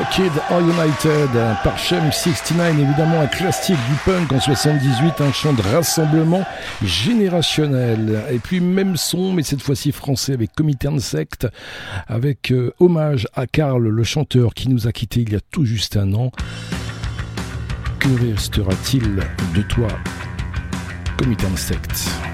Kid Are United par Shem 69, évidemment un classique du punk en 78, un chant de rassemblement générationnel. Et puis même son, mais cette fois-ci français avec Comité Insect, avec hommage à Karl, le chanteur qui nous a quittés il y a tout juste un an. Que restera-t-il de toi, Comité Insect ?